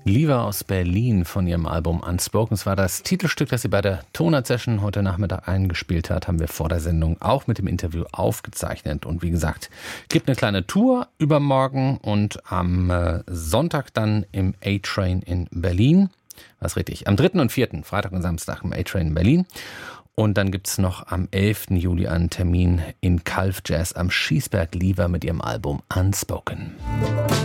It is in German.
Liva aus Berlin von ihrem Album Unspoken. Es war das Titelstück, das sie bei der Tonart-Session heute Nachmittag eingespielt hat, haben wir vor der Sendung auch mit dem Interview aufgezeichnet. Und wie gesagt, gibt eine kleine Tour übermorgen und am Sonntag dann im A-Train in Berlin. Was richtig? Am 3. und 4., Freitag und Samstag im A-Train in Berlin. Und dann gibt's noch am 11. Juli einen Termin in Calv Jazz am Schießberg Liva mit ihrem Album Unspoken.